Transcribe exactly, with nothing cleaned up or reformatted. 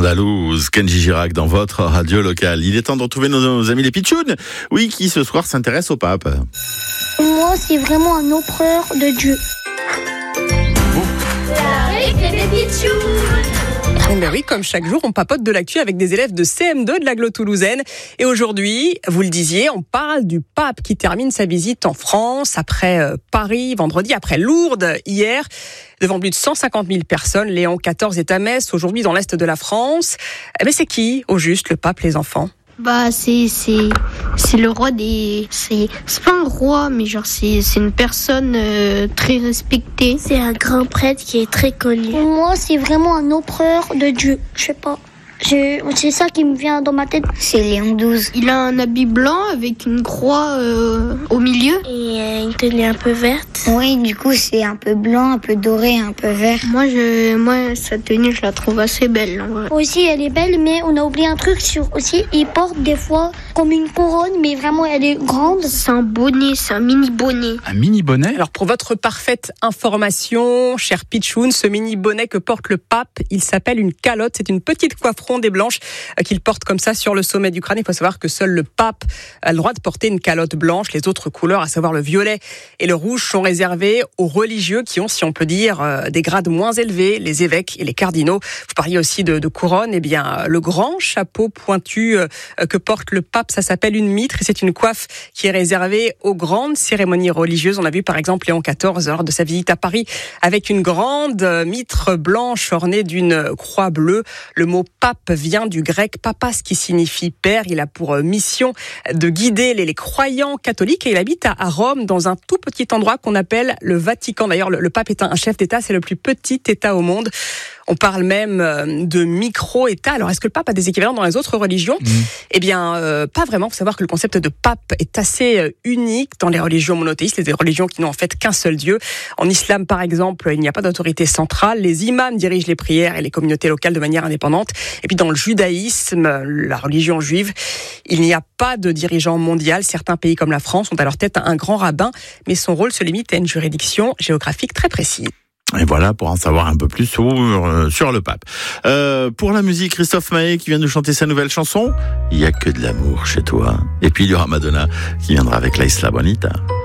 Andalouse, Kenji Girac dans votre radio locale. Il est temps de retrouver nos, nos amis les Pitchouns, oui, qui ce soir s'intéressent au pape. Moi, c'est vraiment un empereur de Dieu. La récré des Pitchouns. Eh ben oui, comme chaque jour, on papote de l'actu avec des élèves de C M deux de l'agglo toulousaine. Et aujourd'hui, vous le disiez, on parle du pape qui termine sa visite en France après euh, Paris vendredi, après Lourdes hier. Devant plus de cent cinquante mille personnes, Léon quatorze est à Metz, aujourd'hui dans l'est de la France. Mais c'est qui, au juste, le pape, les enfants ? Bah c'est c'est c'est le roi des c'est c'est pas un roi mais genre c'est c'est une personne euh, très respectée. C'est un grand prêtre qui est très connu. Pour moi, c'est vraiment un empereur de Dieu. Je sais pas. Je, c'est ça qui me vient dans ma tête. C'est Léon douze. Il a un habit blanc avec une croix euh, au milieu et euh, une tenue un peu verte. Oui, du coup c'est un peu blanc, un peu doré, un peu vert. Moi je moi sa tenue je la trouve assez belle en vrai. Aussi elle est belle, mais on a oublié un truc sur aussi il porte des fois comme une couronne, mais vraiment elle est grande. C'est un bonnet, c'est un mini bonnet. Un mini bonnet ? Alors pour votre parfaite information, cher Pitchoun, ce mini bonnet que porte le pape, il s'appelle une calotte. C'est une petite coiffe ronde et blanche qu'il porte comme ça sur le sommet du crâne. Il faut savoir que seul le pape a le droit de porter une calotte blanche. Les autres couleurs, à savoir le violet et le rouge, sont réservées aux religieux qui ont, si on peut dire, des grades moins élevés, les évêques et les cardinaux. Vous parliez aussi de, de couronne. Eh bien, le grand chapeau pointu que porte le pape, ça s'appelle une mitre et c'est une coiffe qui est réservée aux grandes cérémonies religieuses. On a vu par exemple Léon quatorze lors de sa visite à Paris avec une grande mitre blanche ornée d'une croix bleue. Le mot pape vient du grec papas qui signifie père. Il a pour mission de guider les, les croyants catholiques et il habite à, à Rome dans un tout petit endroit qu'on appelle le Vatican. D'ailleurs, le, le pape est un, un chef d'État, c'est le plus petit État au monde. On parle même de micro-État. Alors, est-ce que le pape a des équivalents dans les autres religions ? mmh. Eh bien, euh, pas vraiment. Il faut savoir que le concept de pape est assez unique dans les religions monothéistes, les religions qui n'ont en fait qu'un seul Dieu. En islam, par exemple, il n'y a pas d'autorité centrale. Les imams dirigent les prières et les communautés locales de manière indépendante. Et puis, dans le judaïsme, la religion juive, il n'y a pas de dirigeant mondial. Certains pays comme la France ont à leur tête un grand rabbin, mais son rôle se limite à une juridiction géographique très précise. Et voilà, pour en savoir un peu plus sur, euh, sur le pape. Euh, pour la musique, Christophe Maé qui vient de chanter sa nouvelle chanson, il y a que de l'amour chez toi. Et puis il y aura Madonna qui viendra avec La Isla Bonita.